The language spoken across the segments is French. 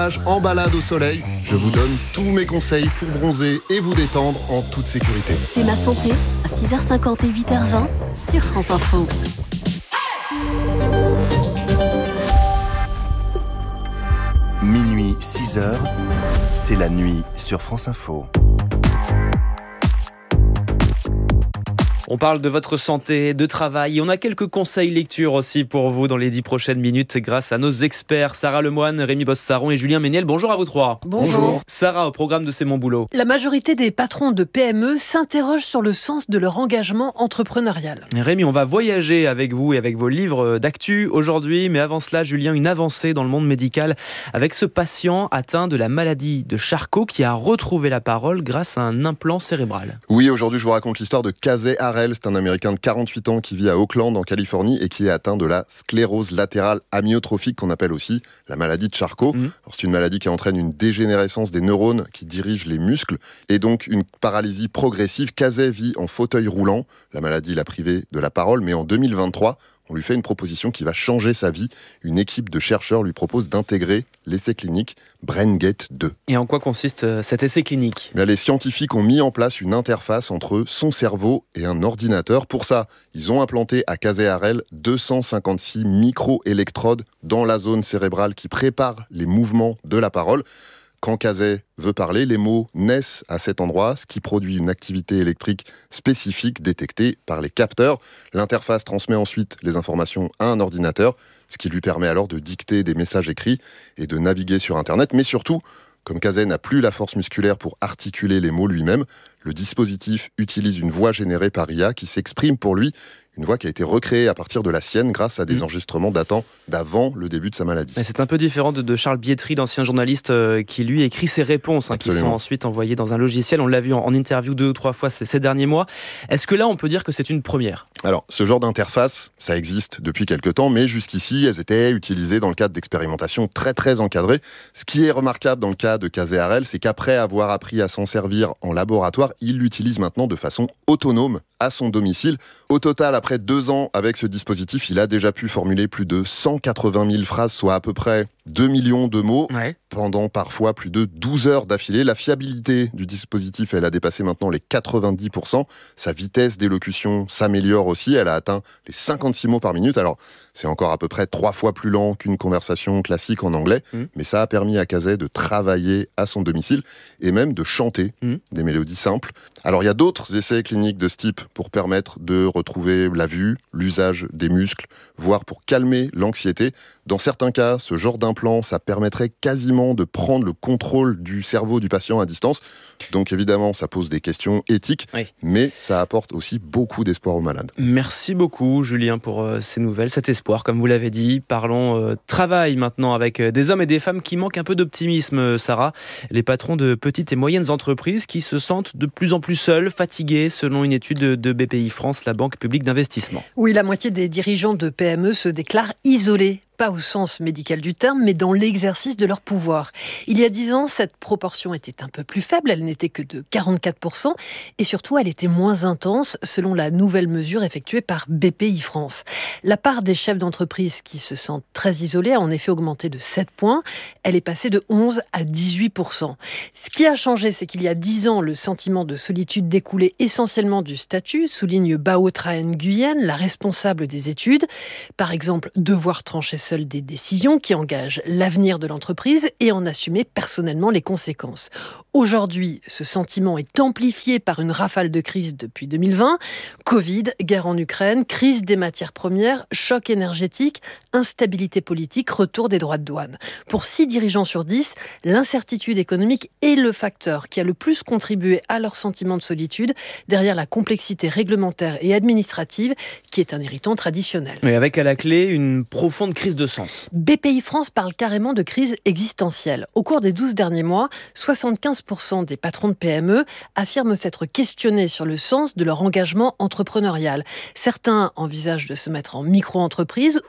plage, en balade au soleil. Je vous donne tous mes conseils pour bronzer et vous détendre en toute sécurité. C'est ma santé, à 6h50 et 8h20 sur France Info. Minuit, 6h, c'est la nuit sur France Info. On parle de votre santé, de travail. On a quelques conseils lecture aussi pour vous dans les 10 prochaines minutes grâce à nos experts Sarah Lemoine, Rémi Bosse-Saron et Julien Méniel. Bonjour à vous trois. Bonjour. Sarah, au programme de C'est mon boulot. La majorité des patrons de PME s'interrogent sur le sens de leur engagement entrepreneurial. Rémi, on va voyager avec vous et avec vos livres d'actu aujourd'hui. Mais avant cela, Julien, une avancée dans le monde médical avec ce patient atteint de la maladie de Charcot qui a retrouvé la parole grâce à un implant cérébral. Oui, aujourd'hui je vous raconte l'histoire de Casey Harrell. C'est un Américain de 48 ans qui vit à Oakland en Californie et qui est atteint de la sclérose latérale amyotrophique qu'on appelle aussi la maladie de Charcot. Alors, c'est une maladie qui entraîne une dégénérescence des neurones qui dirigent les muscles et donc une paralysie progressive. Casey vit en fauteuil roulant. La maladie l'a privé de la parole, mais en 2023, on lui fait une proposition qui va changer sa vie. Une équipe de chercheurs lui propose d'intégrer l'essai clinique BrainGate 2. Et en quoi consiste cet essai clinique ? Les scientifiques ont mis en place une interface entre son cerveau et un ordinateur. Pour ça, ils ont implanté à Casey Harrell 256 micro-électrodes dans la zone cérébrale qui prépare les mouvements de la parole. Quand Casey veut parler, les mots naissent à cet endroit, ce qui produit une activité électrique spécifique détectée par les capteurs. L'interface transmet ensuite les informations à un ordinateur, ce qui lui permet alors de dicter des messages écrits et de naviguer sur Internet. Mais surtout, comme Casey n'a plus la force musculaire pour articuler les mots lui-même, le dispositif utilise une voix générée par IA qui s'exprime pour lui, une voix qui a été recréée à partir de la sienne grâce à des enregistrements datant d'avant le début de sa maladie. Et c'est un peu différent de Charles Bietri, l'ancien journaliste qui lui écrit ses réponses qui sont ensuite envoyées dans un logiciel. On l'a vu en interview 2 ou 3 fois ces derniers mois. Est-ce que là on peut dire que c'est une première ? Alors, ce genre d'interface, ça existe depuis quelque temps, mais jusqu'ici, elles étaient utilisées dans le cadre d'expérimentations très très encadrées. Ce qui est remarquable dans le cas de Casey Harrell, c'est qu'après avoir appris à s'en servir en laboratoire, il l'utilise maintenant de façon autonome à son domicile. Au total, après 2 ans avec ce dispositif, il a déjà pu formuler plus de 180 000 phrases, soit à peu près 2 millions de mots, pendant parfois plus de 12 heures d'affilée. La fiabilité du dispositif, elle a dépassé maintenant les 90%. Sa vitesse d'élocution s'améliore aussi. Elle a atteint les 56 mots par minute. Alors, c'est encore à peu près 3 fois plus lent qu'une conversation classique en anglais, mais ça a permis à Casey de travailler à son domicile et même de chanter des mélodies simples. Alors, il y a d'autres essais cliniques de ce type pour permettre de retrouver la vue, l'usage des muscles, voire pour calmer l'anxiété. Dans certains cas, ce genre d'implant, ça permettrait quasiment de prendre le contrôle du cerveau du patient à distance. Donc évidemment, ça pose des questions éthiques, mais ça apporte aussi beaucoup d'espoir aux malades. Merci beaucoup Julien pour ces nouvelles, cet espoir, comme vous l'avez dit. Parlons travail maintenant avec des hommes et des femmes qui manquent un peu d'optimisme, Sarah. Les patrons de petites et moyennes entreprises qui se sentent de plus en plus seuls, fatigués, selon une étude de BPI France, la banque publique d'investissement. Oui, la moitié des dirigeants de PME se déclarent isolés. Pas au sens médical du terme, mais dans l'exercice de leur pouvoir. Il y a 10 ans, cette proportion était un peu plus faible, elle n'était que de 44%, et surtout, elle était moins intense, selon la nouvelle mesure effectuée par BPI France. La part des chefs d'entreprise qui se sentent très isolés a en effet augmenté de 7 points, elle est passée de 11 à 18%. Ce qui a changé, c'est qu'il y a 10 ans, le sentiment de solitude découlait essentiellement du statut, souligne Bao Traen Nguyen, la responsable des études. Par exemple, devoir trancher seules des décisions qui engagent l'avenir de l'entreprise et en assumer personnellement les conséquences. Aujourd'hui, ce sentiment est amplifié par une rafale de crises depuis 2020. Covid, guerre en Ukraine, crise des matières premières, choc énergétique, instabilité politique, retour des droits de douane. Pour 6 dirigeants sur 10, l'incertitude économique est le facteur qui a le plus contribué à leur sentiment de solitude, derrière la complexité réglementaire et administrative qui est un irritant traditionnel. Mais avec à la clé une profonde crise de sens. BPI France parle carrément de crise existentielle. Au cours des 12 derniers mois, 75% des patrons de PME affirment s'être questionnés sur le sens de leur engagement entrepreneurial. Certains envisagent de se mettre en micro-entreprise ou de chercher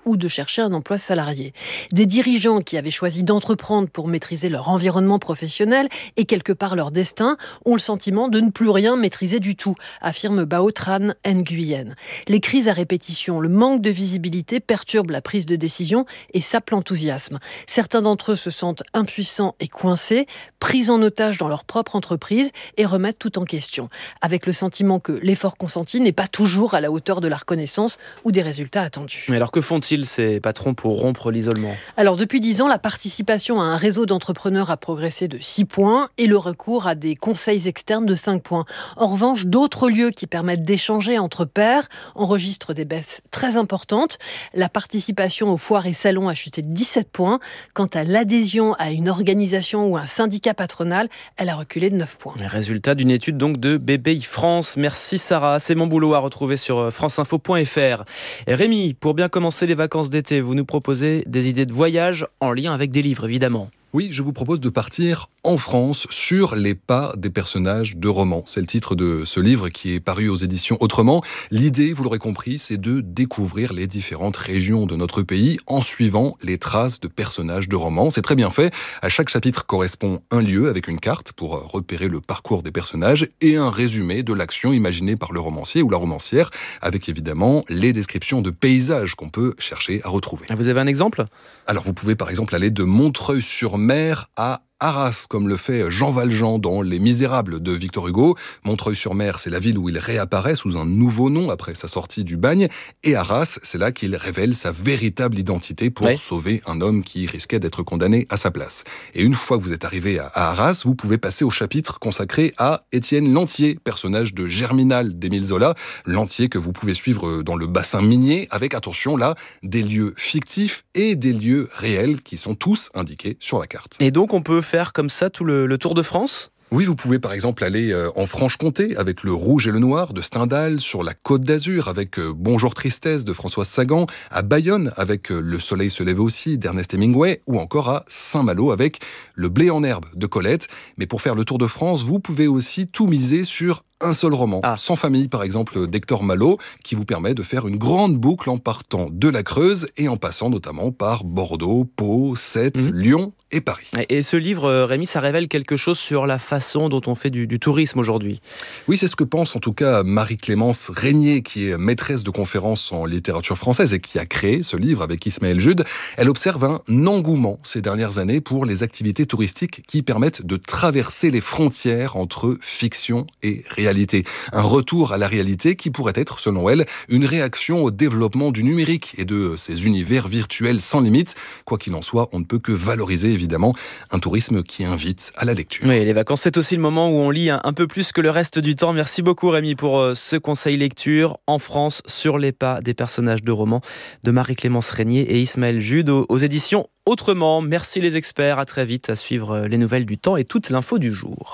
chercher un emploi salarié. Des dirigeants qui avaient choisi d'entreprendre pour maîtriser leur environnement professionnel et quelque part leur destin ont le sentiment de ne plus rien maîtriser du tout, affirme Bao Tran Nguyen. Les crises à répétition, le manque de visibilité perturbent la prise de décision et sape l'enthousiasme. Certains d'entre eux se sentent impuissants et coincés, pris en otage dans leur propre entreprise et remettent tout en question, avec le sentiment que l'effort consenti n'est pas toujours à la hauteur de la reconnaissance ou des résultats attendus. Mais alors que font-ils ces patrons pour rompre l'isolement ? Alors depuis 10 ans, la participation à un réseau d'entrepreneurs a progressé de 6 points et le recours à des conseils externes de 5 points. En revanche, d'autres lieux qui permettent d'échanger entre pairs enregistrent des baisses très importantes. La participation aux foires et salons a chuté de 17 points. Quant à l'adhésion à une organisation ou un syndicat patronal, elle a reculé de 9 points. Résultat d'une étude donc de BBI France. Merci Sarah, c'est mon boulot à retrouver sur franceinfo.fr. Et Rémi, pour bien commencer les vacances d'été, vous nous proposez des idées de voyage en lien avec des livres évidemment. Oui, je vous propose de partir en France sur les pas des personnages de romans. C'est le titre de ce livre qui est paru aux éditions Autrement. L'idée, vous l'aurez compris, c'est de découvrir les différentes régions de notre pays en suivant les traces de personnages de romans. C'est très bien fait. À chaque chapitre correspond un lieu avec une carte pour repérer le parcours des personnages et un résumé de l'action imaginée par le romancier ou la romancière avec évidemment les descriptions de paysages qu'on peut chercher à retrouver. Vous avez un exemple ? Alors vous pouvez par exemple aller de Montreuil-sur-Mer à Arras, comme le fait Jean Valjean dans Les Misérables de Victor Hugo. Montreuil-sur-Mer, c'est la ville où il réapparaît sous un nouveau nom après sa sortie du bagne. Et Arras, c'est là qu'il révèle sa véritable identité pour sauver un homme qui risquait d'être condamné à sa place. Et une fois que vous êtes arrivé à Arras, vous pouvez passer au chapitre consacré à Étienne Lantier, personnage de Germinal d'Émile Zola. Lantier que vous pouvez suivre dans le bassin minier, avec, attention là, des lieux fictifs et des lieux réels qui sont tous indiqués sur la carte. Et donc on peut faire comme ça tout le Tour de France ? Oui, vous pouvez par exemple aller en Franche-Comté avec Le Rouge et le Noir de Stendhal, sur la Côte d'Azur avec Bonjour Tristesse de Françoise Sagan, à Bayonne avec Le Soleil se lève aussi d'Ernest Hemingway, ou encore à Saint-Malo avec Le Blé en herbe de Colette. Mais pour faire le Tour de France, vous pouvez aussi tout miser sur un seul roman, Sans famille par exemple d'Hector Malot, qui vous permet de faire une grande boucle en partant de la Creuse et en passant notamment par Bordeaux, Pau, Sète, Lyon et Paris. Et ce livre, Rémi, ça révèle quelque chose sur la façon dont on fait du tourisme aujourd'hui. Oui, c'est ce que pense en tout cas Marie-Clémence Régnier, qui est maîtresse de conférences en littérature française et qui a créé ce livre avec Ismaël Jude. Elle observe un engouement ces dernières années pour les activités touristiques qui permettent de traverser les frontières entre fiction et réalité. Un retour à la réalité qui pourrait être, selon elle, une réaction au développement du numérique et de ces univers virtuels sans limite. Quoi qu'il en soit, on ne peut que valoriser évidemment un tourisme qui invite à la lecture. Oui, les vacances, c'est aussi le moment où on lit un peu plus que le reste du temps. Merci beaucoup Rémi pour ce conseil lecture en France sur les pas des personnages de romans de Marie-Clémence Régnier et Ismaël Jude aux éditions Autrement. Merci les experts, à très vite, à suivre les nouvelles du temps et toute l'info du jour.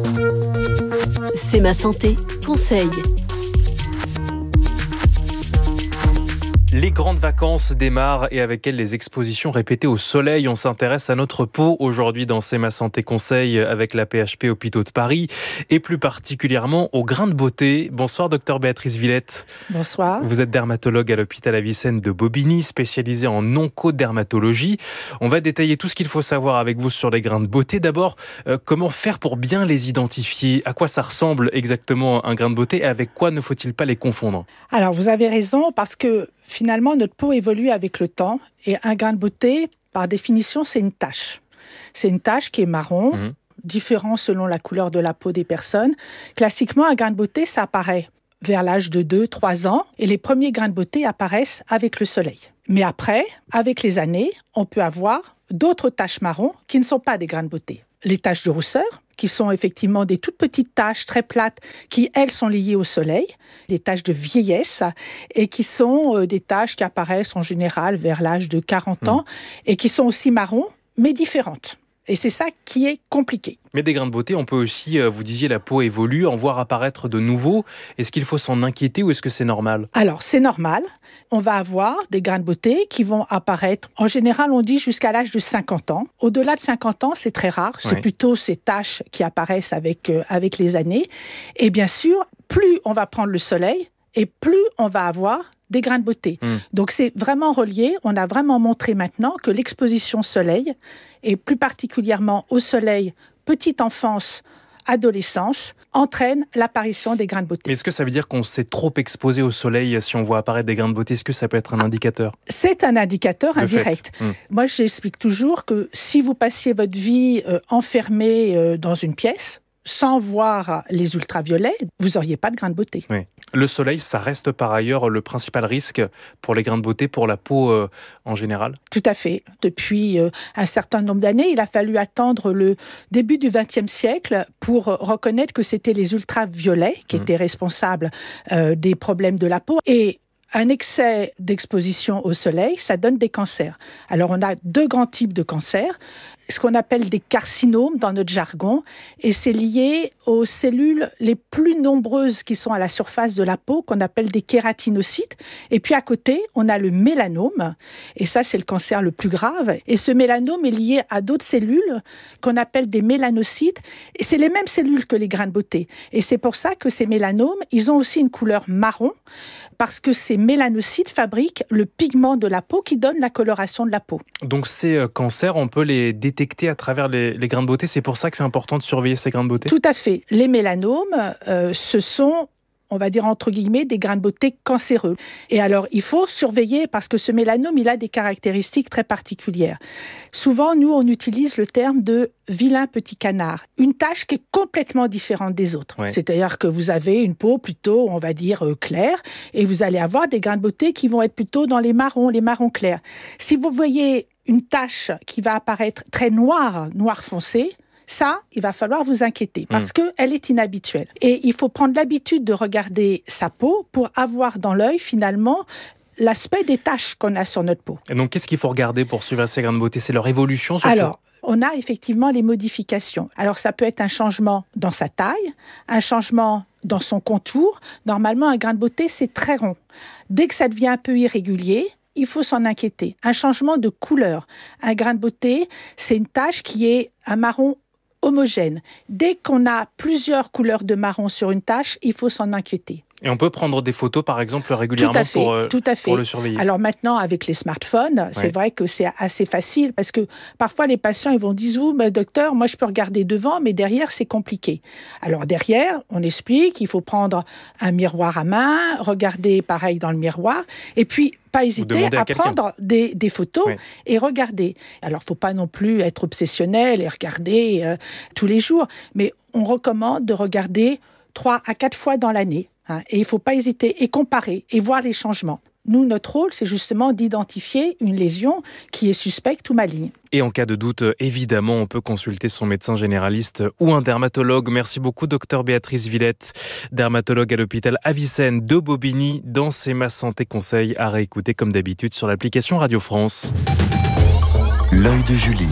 C'est ma santé, conseil. Les grandes vacances démarrent et avec elles les expositions répétées au soleil. On s'intéresse à notre peau aujourd'hui dans C'est ma santé conseil avec la PHP Hôpitaux de Paris et plus particulièrement aux grains de beauté. Bonsoir docteur Béatrice Villette. Bonsoir. Vous êtes dermatologue à l'hôpital Avicenne de Bobigny, spécialisé en oncodermatologie. On va détailler tout ce qu'il faut savoir avec vous sur les grains de beauté. D'abord, comment faire pour bien les identifier ? À quoi ça ressemble exactement un grain de beauté et avec quoi ne faut-il pas les confondre ? Alors vous avez raison parce que finalement, notre peau évolue avec le temps et un grain de beauté, par définition, c'est une tache. C'est une tache qui est marron, différent selon la couleur de la peau des personnes. Classiquement, un grain de beauté, ça apparaît vers l'âge de 2-3 ans et les premiers grains de beauté apparaissent avec le soleil. Mais après, avec les années, on peut avoir d'autres taches marron qui ne sont pas des grains de beauté. Les taches de rousseur, qui sont effectivement des toutes petites taches très plates qui, elles, sont liées au soleil, des taches de vieillesse et qui sont des taches qui apparaissent en général vers l'âge de 40 ans et qui sont aussi marrons, mais différentes. Et c'est ça qui est compliqué. Mais des grains de beauté, on peut aussi, vous disiez, la peau évolue, en voir apparaître de nouveaux. Est-ce qu'il faut s'en inquiéter ou est-ce que c'est normal ? Alors, c'est normal. On va avoir des grains de beauté qui vont apparaître, en général, on dit jusqu'à l'âge de 50 ans. Au-delà de 50 ans, c'est très rare. C'est plutôt ces taches qui apparaissent avec les années. Et bien sûr, plus on va prendre le soleil et plus on va avoir des grains de beauté. Donc c'est vraiment relié. On a vraiment montré maintenant que l'exposition soleil, et plus particulièrement au soleil, petite enfance, adolescence, entraîne l'apparition des grains de beauté. Mais est-ce que ça veut dire qu'on s'est trop exposé au soleil si on voit apparaître des grains de beauté? Est-ce que ça peut être un indicateur? C'est un indicateur indirect. Moi, j'explique toujours que si vous passiez votre vie enfermé dans une pièce, sans voir les ultraviolets, vous n'auriez pas de grains de beauté. Oui. Le soleil, ça reste par ailleurs le principal risque pour les grains de beauté, pour la peau en général? Tout à fait. Depuis un certain nombre d'années, il a fallu attendre le début du XXe siècle pour reconnaître que c'était les ultraviolets qui étaient responsables des problèmes de la peau. Et un excès d'exposition au soleil, ça donne des cancers. Alors, on a 2 grands types de cancers. Ce qu'on appelle des carcinomes dans notre jargon, et c'est lié aux cellules les plus nombreuses qui sont à la surface de la peau, qu'on appelle des kératinocytes. Et puis à côté, on a le mélanome, et ça c'est le cancer le plus grave. Et ce mélanome est lié à d'autres cellules qu'on appelle des mélanocytes, et c'est les mêmes cellules que les grains de beauté. Et c'est pour ça que ces mélanomes, ils ont aussi une couleur marron, parce que ces mélanocytes fabriquent le pigment de la peau qui donne la coloration de la peau. Donc ces cancers, on peut les détecter à travers les grains de beauté. C'est pour ça que c'est important de surveiller ces grains de beauté? Tout à fait. Les mélanomes, ce sont, on va dire entre guillemets, des grains de beauté cancéreux. Et alors, il faut surveiller parce que ce mélanome, il a des caractéristiques très particulières. Souvent, nous, on utilise le terme de vilain petit canard. Une tache qui est complètement différente des autres. Ouais. C'est-à-dire que vous avez une peau plutôt, on va dire, claire, et vous allez avoir des grains de beauté qui vont être plutôt dans les marrons clairs. Si vous voyez une tache qui va apparaître très noir foncé, ça, il va falloir vous inquiéter parce qu'elle est inhabituelle. Et il faut prendre l'habitude de regarder sa peau pour avoir dans l'œil, finalement, l'aspect des taches qu'on a sur notre peau. Et donc, qu'est-ce qu'il faut regarder pour suivre ces grains de beauté? C'est leur évolution surtout? Alors, on a effectivement les modifications. Alors, ça peut être un changement dans sa taille, un changement dans son contour. Normalement, un grain de beauté, c'est très rond. Dès que ça devient un peu irrégulier, il faut s'en inquiéter. Un changement de couleur. Un grain de beauté, c'est une tache qui est un marron homogène. Dès qu'on a plusieurs couleurs de marron sur une tache, il faut s'en inquiéter. Et on peut prendre des photos, par exemple, régulièrement pour le surveiller. Alors maintenant, avec les smartphones, c'est vrai que c'est assez facile parce que parfois, les patients ils vont dire « Docteur, moi, je peux regarder devant, mais derrière, c'est compliqué. » Alors derrière, on explique, il faut prendre un miroir à main, regarder pareil dans le miroir, et puis pas hésiter à prendre des photos et regarder. Alors, il ne faut pas non plus être obsessionnel et regarder tous les jours, mais on recommande de regarder 3 à 4 fois dans l'année. Et il ne faut pas hésiter et comparer et voir les changements. Nous, notre rôle, c'est justement d'identifier une lésion qui est suspecte ou maligne. Et en cas de doute, évidemment, on peut consulter son médecin généraliste ou un dermatologue. Merci beaucoup, docteur Béatrice Villette, dermatologue à l'hôpital Avicenne de Bobigny, dans C'est ma santé conseil, à réécouter comme d'habitude sur l'application Radio France. L'œil de Julie.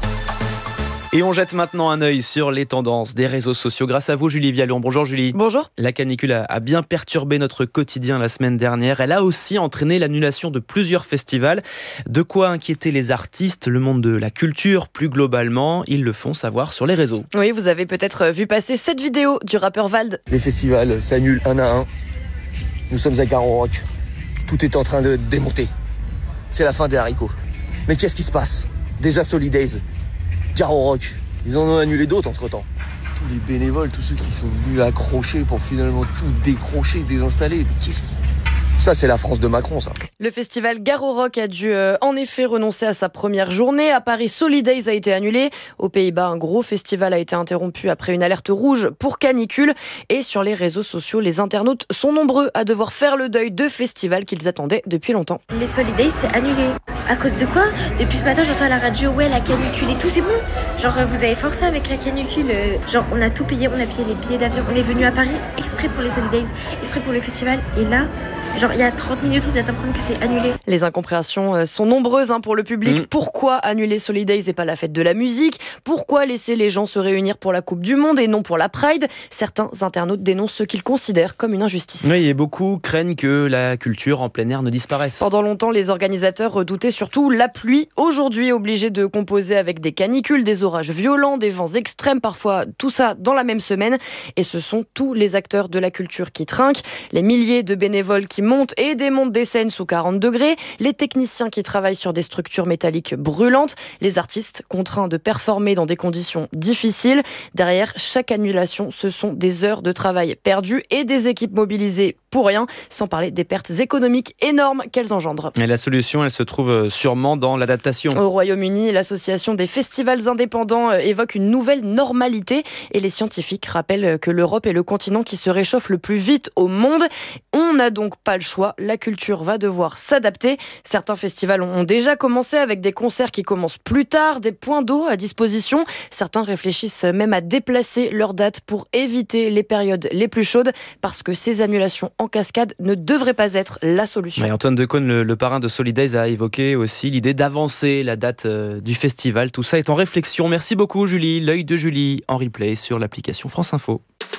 Et on jette maintenant un œil sur les tendances des réseaux sociaux. Grâce à vous, Julie Vialon. Bonjour Julie. Bonjour. La canicule a bien perturbé notre quotidien la semaine dernière. Elle a aussi entraîné l'annulation de plusieurs festivals. De quoi inquiéter les artistes, le monde de la culture plus globalement. Ils le font savoir sur les réseaux. Oui, vous avez peut-être vu passer cette vidéo du rappeur Vald. Les festivals s'annulent un à un. Nous sommes à Garo Rock. Tout est en train de démonter. C'est la fin des haricots. Mais qu'est-ce qui se passe? Déjà Solidays, Garo Rock, ils en ont annulé d'autres entre-temps. Tous les bénévoles, tous ceux qui sont venus accrocher pour finalement tout décrocher, désinstaller. Mais qu'est-ce qui... Ça, c'est la France de Macron, ça. Le festival Garo Rock a dû en effet renoncer à sa première journée. À Paris, Solidays a été annulé. Aux Pays-Bas, un gros festival a été interrompu après une alerte rouge pour canicule. Et sur les réseaux sociaux, les internautes sont nombreux à devoir faire le deuil de festivals qu'ils attendaient depuis longtemps. Les Solidays, c'est annulé. À cause de quoi? Depuis ce matin, j'entends à la radio, ouais, la canicule et tout, c'est bon. Genre, vous avez forcé avec la canicule. Genre, on a tout payé, on a payé les billets d'avion. On est venu à Paris exprès pour les Solidays, exprès pour le festival. Et là... Genre, il y a 30 minutes, vous êtes l'impression que c'est annulé. Les incompréhensions sont nombreuses pour le public. Pourquoi annuler Solidays et pas la fête de la musique? Pourquoi laisser les gens se réunir pour la Coupe du Monde et non pour la Pride? Certains internautes dénoncent ce qu'ils considèrent comme une injustice. Oui, et beaucoup craignent que la culture en plein air ne disparaisse. Pendant longtemps, les organisateurs redoutaient surtout la pluie. Aujourd'hui, obligés de composer avec des canicules, des orages violents, des vents extrêmes, parfois tout ça dans la même semaine. Et ce sont tous les acteurs de la culture qui trinquent. Les milliers de bénévoles qui montent et démontent des scènes sous 40 degrés, les techniciens qui travaillent sur des structures métalliques brûlantes, les artistes contraints de performer dans des conditions difficiles. Derrière chaque annulation, ce sont des heures de travail perdues et des équipes mobilisées pour rien, sans parler des pertes économiques énormes qu'elles engendrent. Et la solution, elle se trouve sûrement dans l'adaptation. Au Royaume-Uni, l'association des festivals indépendants évoque une nouvelle normalité et les scientifiques rappellent que l'Europe est le continent qui se réchauffe le plus vite au monde. On n'a donc pas le choix, la culture va devoir s'adapter. Certains festivals ont déjà commencé avec des concerts qui commencent plus tard, des points d'eau à disposition. Certains réfléchissent même à déplacer leurs dates pour éviter les périodes les plus chaudes parce que ces annulations en cascade ne devraient pas être la solution. Et Antoine Decaune, le parrain de Solidays, a évoqué aussi l'idée d'avancer la date du festival. Tout ça est en réflexion. Merci beaucoup Julie. L'œil de Julie en replay sur l'application France Info.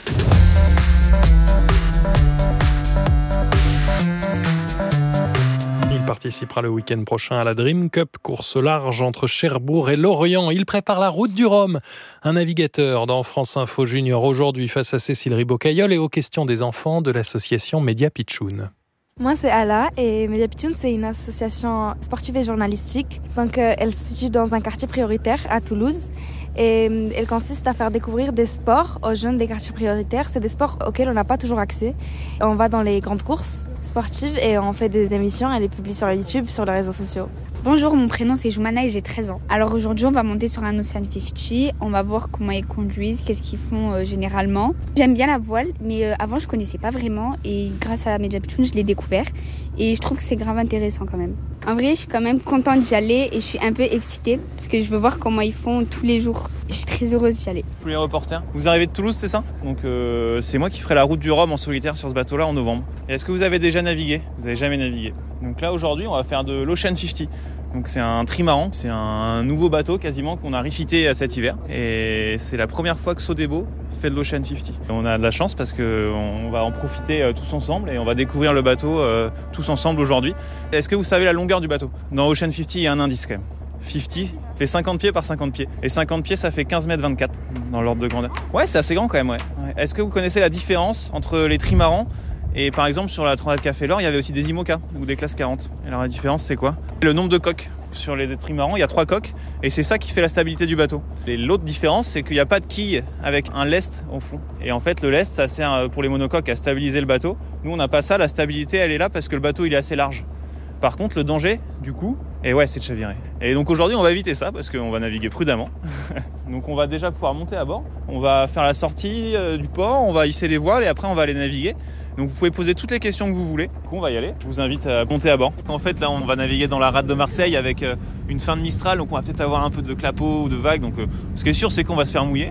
Il participera le week-end prochain à la Dream Cup, course large entre Cherbourg et Lorient. Il prépare la route du Rhum. Un navigateur dans France Info Junior aujourd'hui face à Cécile Ribaud-Caillol et aux questions des enfants de l'association Média Pitchoun. Moi c'est Ala et Média Pitchoun c'est une association sportive et journalistique. Donc elle se situe dans un quartier prioritaire à Toulouse. Et elle consiste à faire découvrir des sports aux jeunes des quartiers prioritaires. C'est des sports auxquels on n'a pas toujours accès. On va dans les grandes courses sportives et on fait des émissions et les publie sur YouTube, sur les réseaux sociaux. Bonjour, mon prénom c'est Joumana et j'ai 13 ans. Alors aujourd'hui on va monter sur un Ocean 50, on va voir comment ils conduisent, qu'est-ce qu'ils font généralement. J'aime bien la voile mais avant je connaissais pas vraiment et grâce à Média Pitchoun je l'ai découvert et je trouve que c'est grave intéressant quand même. En vrai je suis quand même contente d'y aller et je suis un peu excitée parce que je veux voir comment ils font tous les jours. Je suis très heureuse d'y aller. Tous les reporters, vous arrivez de Toulouse c'est ça? Donc c'est moi qui ferai la route du Rhum en solitaire sur ce bateau là en novembre. Et est-ce que vous avez déjà navigué? Vous n'avez jamais navigué. Donc là aujourd'hui on va faire de l'Ocean 50. Donc c'est un trimaran, c'est un nouveau bateau quasiment qu'on a refité cet hiver et c'est la première fois que Sodebo fait de l'Ocean 50. On a de la chance parce qu'on va en profiter tous ensemble et on va découvrir le bateau tous ensemble aujourd'hui. Est-ce que vous savez la longueur du bateau? Dans Ocean 50 il y a un indice quand même. 50 fait 50 pieds par 50 pieds et 50 pieds ça fait 15 mètres 24 dans l'ordre de grandeur. Ouais c'est assez grand quand même ouais. Est-ce que vous connaissez la différence entre les trimarans et par exemple sur la Transat Café L'Or il y avait aussi des IMOCA ou des classes 40. Et alors la différence c'est quoi? Le nombre de coques. Sur les trimarans, il y a 3 coques et c'est ça qui fait la stabilité du bateau. Et l'autre différence, c'est qu'il n'y a pas de quille avec un lest au fond. Et en fait, le lest, ça sert pour les monocoques à stabiliser le bateau. Nous, on n'a pas ça. La stabilité, elle est là parce que le bateau, il est assez large. Par contre, le danger, du coup, c'est de chavirer. Et donc aujourd'hui, on va éviter ça parce qu'on va naviguer prudemment. Donc on va déjà pouvoir monter à bord. On va faire la sortie du port, on va hisser les voiles et après, on va aller naviguer. Donc vous pouvez poser toutes les questions que vous voulez. On va y aller. Je vous invite à monter à bord. En fait, là, on va naviguer dans la rade de Marseille avec une fin de Mistral. Donc on va peut-être avoir un peu de clapots ou de vagues. Donc ce qui est sûr, c'est qu'on va se faire mouiller.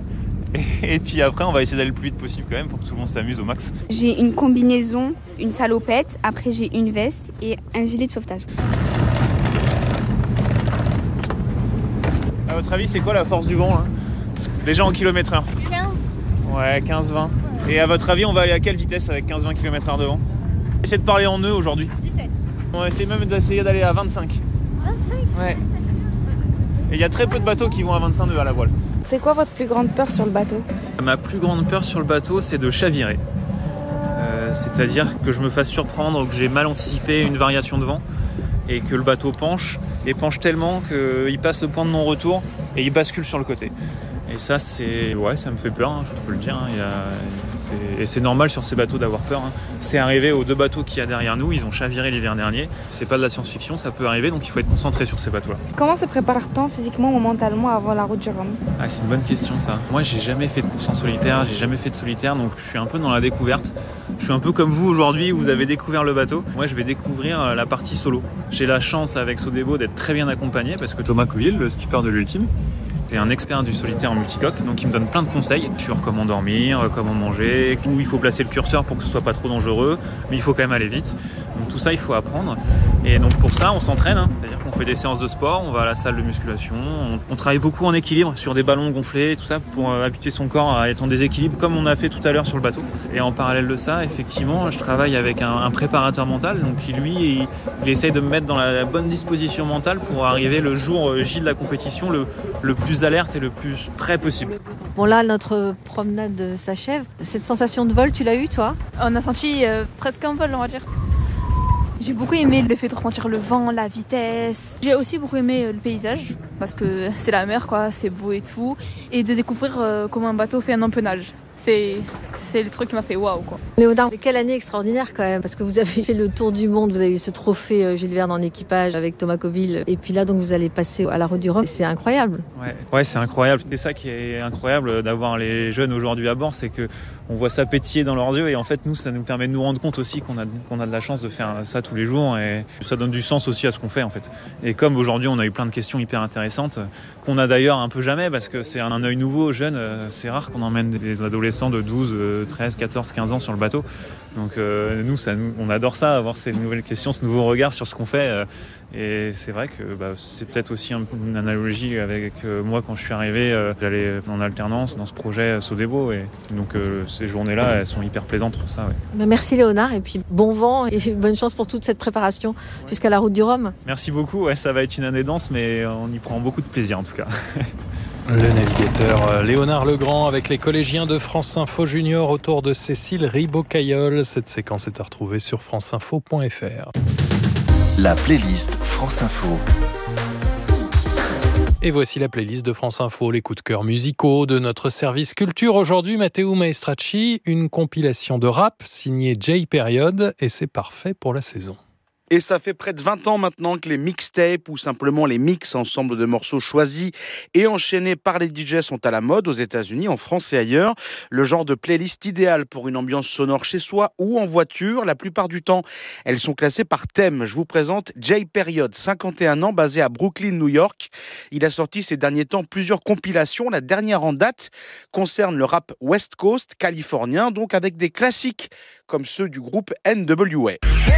Et puis après, on va essayer d'aller le plus vite possible quand même pour que tout le monde s'amuse au max. J'ai une combinaison, une salopette. Après, j'ai une veste et un gilet de sauvetage. À votre avis, c'est quoi la force du vent là? Déjà en km/h? 15. Ouais, 15-20. Et à votre avis, on va aller à quelle vitesse avec 15-20 km/h de vent? Essayez de parler en nœuds aujourd'hui. 17. On va essayer même d'essayer d'aller à 25. 25? Ouais. Et il y a très peu de bateaux qui vont à 25 nœuds à la voile. C'est quoi votre plus grande peur sur le bateau? Ma plus grande peur sur le bateau, c'est de chavirer. C'est-à-dire que je me fasse surprendre ou que j'ai mal anticipé une variation de vent et que le bateau penche tellement qu'il passe le point de non-retour et il bascule sur le côté. Et ça, ça me fait peur, je peux le dire. Et c'est normal sur ces bateaux d'avoir peur. C'est arrivé aux 2 bateaux qu'il y a derrière nous, ils ont chaviré l'hiver dernier. C'est pas de la science-fiction, ça peut arriver, donc il faut être concentré sur ces bateaux-là. Comment se prépare-t-on physiquement ou mentalement avant la route du Rhum? C'est une bonne question ça. Moi, j'ai jamais fait de course en solitaire, j'ai jamais fait de solitaire, donc je suis un peu dans la découverte. Je suis un peu comme vous aujourd'hui, vous avez découvert le bateau. Moi, je vais découvrir la partie solo. J'ai la chance avec Sodebo d'être très bien accompagné parce que Thomas Couville, le skipper de l'Ultime, c'est un expert du solitaire en multicoque, donc il me donne plein de conseils sur comment dormir, comment manger, où il faut placer le curseur pour que ce soit pas trop dangereux, mais il faut quand même aller vite. Donc tout ça, il faut apprendre. Et donc pour ça, on s'entraîne, c'est-à-dire qu'on fait des séances de sport, on va à la salle de musculation, on travaille beaucoup en équilibre sur des ballons gonflés et tout ça pour habituer son corps à être en déséquilibre comme on a fait tout à l'heure sur le bateau. Et en parallèle de ça, effectivement, je travaille avec un préparateur mental, donc qui lui, il essaye de me mettre dans la bonne disposition mentale pour arriver le jour J de la compétition le plus alerte et le plus prêt possible. Bon là, notre promenade s'achève. Cette sensation de vol, tu l'as eue toi? On a senti presque un vol, on va dire. J'ai beaucoup aimé le fait de ressentir le vent, la vitesse. J'ai aussi beaucoup aimé le paysage, parce que c'est la mer, quoi, c'est beau et tout. Et de découvrir comment un bateau fait un empennage. C'est le truc qui m'a fait waouh, quoi. Léonard, quelle année extraordinaire quand même, parce que vous avez fait le tour du monde, vous avez eu ce trophée Jules Verne en équipage avec Thomas Coville, et puis là donc vous allez passer à la Route du Rhum, c'est incroyable. Ouais, c'est incroyable. C'est ça qui est incroyable d'avoir les jeunes aujourd'hui à bord, c'est que on voit ça pétiller dans leurs yeux et en fait nous ça nous permet de nous rendre compte aussi qu'on a de la chance de faire ça tous les jours et ça donne du sens aussi à ce qu'on fait en fait. Et comme aujourd'hui on a eu plein de questions hyper intéressantes qu'on a d'ailleurs un peu jamais parce que c'est un œil nouveau jeune, c'est rare qu'on emmène des adolescents de 12, 13, 14, 15 ans sur le bateau. Donc on adore ça, avoir ces nouvelles questions, ce nouveau regard sur ce qu'on fait. Et c'est vrai que c'est peut-être aussi une analogie avec moi quand je suis arrivé. J'allais en alternance dans ce projet Sodebo. Et donc ces journées-là, elles sont hyper plaisantes pour ça. Ouais. Merci Léonard et puis bon vent et bonne chance pour toute cette préparation jusqu'à la Route du Rhum. Merci beaucoup, ça va être une année dense mais on y prend beaucoup de plaisir en tout cas. Le navigateur Léonard Legrand avec les collégiens de France Info Junior autour de Cécile Ribaud-Caillol. Cette séquence est à retrouver sur franceinfo.fr. La playlist France Info. Et voici la playlist de France Info, les coups de cœur musicaux de notre service culture. Aujourd'hui, Matteo Maestracci, une compilation de rap signée J Period et c'est parfait pour la saison. Et ça fait près de 20 ans maintenant que les mixtapes ou simplement les mix, ensemble de morceaux choisis et enchaînés par les DJ sont à la mode aux États-Unis, en France et ailleurs. Le genre de playlist idéal pour une ambiance sonore chez soi ou en voiture. La plupart du temps, elles sont classées par thème. Je vous présente J Period, 51 ans, basé à Brooklyn, New York. Il a sorti ces derniers temps plusieurs compilations. La dernière en date concerne le rap West Coast californien, donc avec des classiques comme ceux du groupe NWA.